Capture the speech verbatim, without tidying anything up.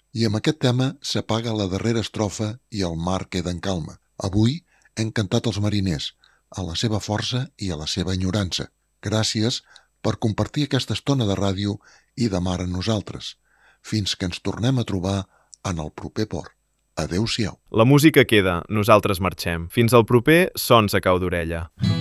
I amb aquest tema s'apaga la darrera estrofa i el mar queda en calma. Avui hem cantat els mariners, a la seva força i a la seva enyorança. Gràcies per compartir aquesta estona de ràdio i de mar amb nosaltres. Fins que ens tornem a trobar en el proper port. Adéu-siau. La música queda, nosaltres marxem. Fins al proper Sons a cau d'orella.